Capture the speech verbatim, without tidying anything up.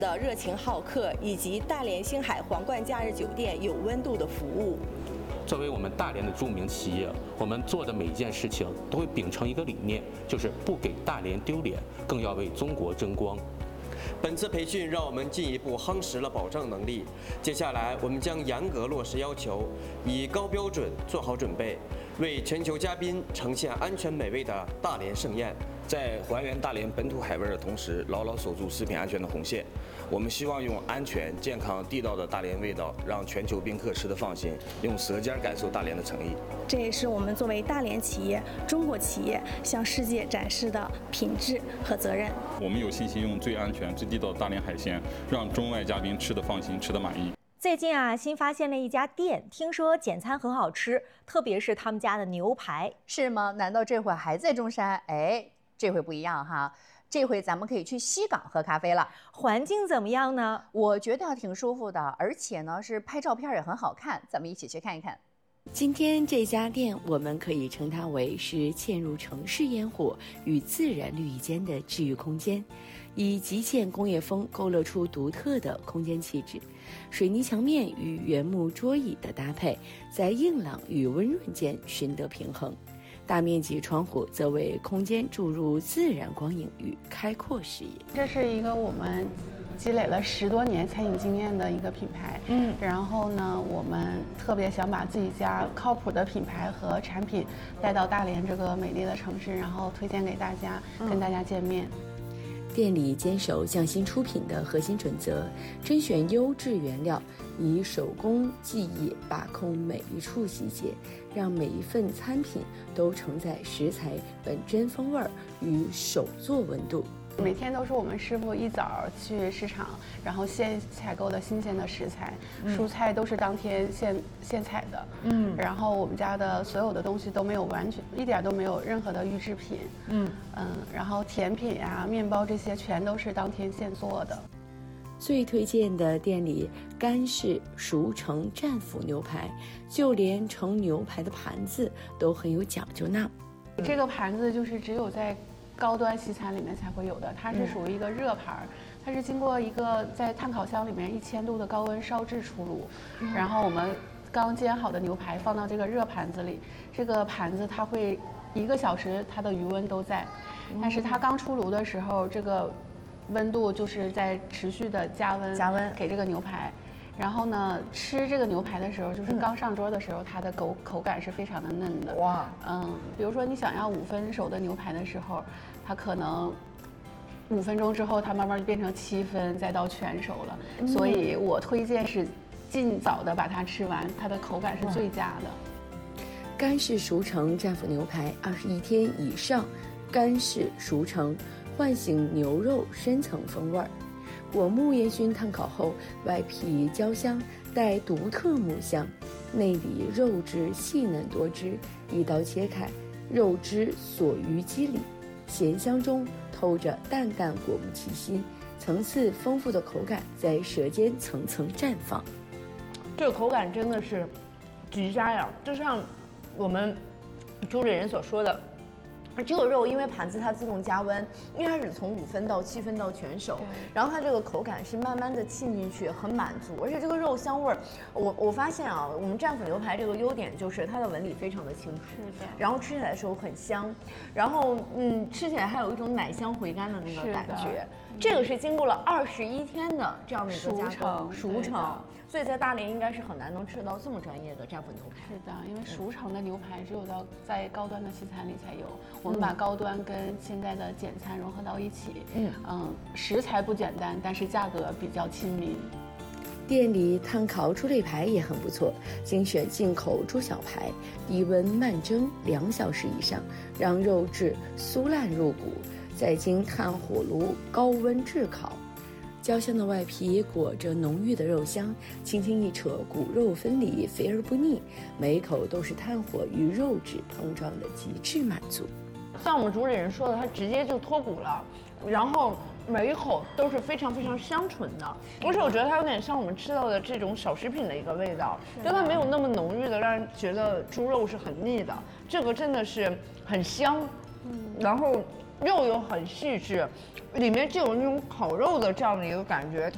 的热情好客，以及大连星海皇冠假日酒店有温度的服务。 作为我们大连的著名企业，我们做的每一件事情都会秉承一个理念，就是不给大连丢脸，更要为中国争光。 本次培训让我们进一步夯实了保障能力。接下来，我们将严格落实要求，以高标准做好准备，为全球嘉宾呈现安全美味的大连盛宴。 在还原大连本土海味的同时，牢牢守住食品安全的红线。我们希望用安全、健康、地道的大连味道，让全球宾客吃得放心，用舌尖感受大连的诚意。 这也是我们作为大连企业、中国企业向世界展示的品质和责任。 我们有信心用最安全、最地道的大连海鲜，让中外嘉宾吃得放心、吃得满意。 最近啊，新发现了一家店，听说简餐很好吃，特别是他们家的牛排。 是吗？难道这会儿还在中山？哎。这回不一样哈，这回咱们可以去西港喝咖啡了。 环境怎么样呢？ 我觉得挺舒服的，而且呢是拍照片也很好看，咱们一起去看一看。 今天这家店，我们可以称它为是嵌入城市烟火与自然绿意间的治愈空间，以极简工业风勾勒出独特的空间气质。水泥墙面与原木桌椅的搭配，在硬朗与温润间寻得平衡。大面积窗户则为空间注入自然光影与开阔视野。 这是一个我们积累了十多年餐饮经验的一个品牌，嗯，然后呢，我们特别想把自己家靠谱的品牌和产品带到大连这个美丽的城市，然后推荐给大家，嗯、跟大家见面。 店里坚守匠心出品的核心准则，甄选优质原料，以手工技艺把控每一处细节，让每一份餐品都承载食材本真风味与手作温度。 每天都是我们师傅一早去市场，然后现采购的新鲜的食材，嗯、蔬菜都是当天现现采的，嗯，然后我们家的所有的东西都没有完全一点都没有任何的预制品，嗯嗯，然后甜品啊、面包这些全都是当天现做的。 最推荐的店里干式熟成战斧牛排，就连盛牛排的盘子都很有讲究呢。 这个盘子就是只有在高端西餐里面才会有的，它是属于一个热盘，它是经过一个在炭烤箱里面一千度的高温烧制出炉，嗯、然后我们刚煎好的牛排放到这个热盘子里，这个盘子它会一个小时它的余温都在，嗯、但是它刚出炉的时候，这个温度就是在持续的加温加温给这个牛排。然后呢，吃这个牛排的时候，就是刚上桌的时候，它的口口感是非常的嫩的。哇，嗯，比如说你想要五分熟的牛排的时候，它可能五分钟之后，它慢慢就变成七分，再到全熟了。嗯、所以我推荐是尽早的把它吃完，它的口感是最佳的。 干式熟成战斧牛排，二十一天以上，干式熟成，唤醒牛肉深层风味儿。果木烟熏炭烤后，外皮焦香，带独特木香，内里肉质细嫩多汁，一刀切开，肉汁锁于肌里，咸香中透着淡淡果木气息，层次丰富的口感在舌尖层层绽放。 这个口感真的是极佳呀！就像我们主理人所说的。这个肉因为盘子它自动加温，一开始从五分到七分到全熟，然后它这个口感是慢慢的沁进去，很满足，而且这个肉香味儿，我我发现啊，我们战斧牛排这个优点就是它的纹理非常的清楚，是的，然后吃起来的时候很香，然后嗯，吃起来还有一种奶香回甘的那个感觉。这个是经过了二十一天的这样的一个加工熟成，所以在大连应该是很难能吃到这么专业的战斧牛排。 是的，因为熟成的牛排只有到在高端的西餐里才有。我们把高端跟现在的简餐融合到一起，嗯嗯，食材不简单，但是价格比较亲民。 店里炭烤猪肋排也很不错，精选进口猪小排，低温慢蒸两小时以上，让肉质酥烂入骨，再经炭火炉高温炙烤。焦香的外皮裹着浓郁的肉香，轻轻一扯，骨肉分离，肥而不腻，每一口都是炭火与肉质碰撞的极致满足。 像我们主理人说的，它直接就脱骨了，然后每一口都是非常非常香醇的，而且我觉得它有点像我们吃到的这种小食品的一个味道，就它没有那么浓郁的让人觉得猪肉是很腻的，这个真的是很香，嗯，然后肉又很细致，里面就有那种烤肉的这样的一个感觉，